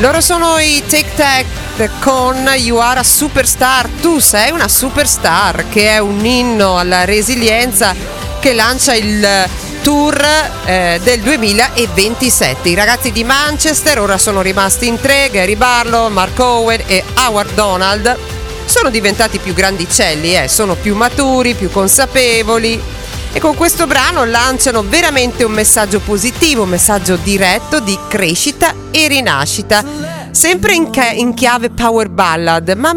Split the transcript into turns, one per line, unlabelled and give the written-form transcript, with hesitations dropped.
Loro sono i Tic Tac con You Are a Superstar, tu sei una superstar, che è un inno alla resilienza che lancia il tour del 2027. I ragazzi di Manchester ora sono rimasti in tre: Gary Barlow, Mark Owen e Howard Donald. Sono diventati più grandicelli, sono più maturi, più consapevoli, e con questo brano lanciano veramente un messaggio positivo, un messaggio diretto di crescita e rinascita, sempre in chiave power ballad, ma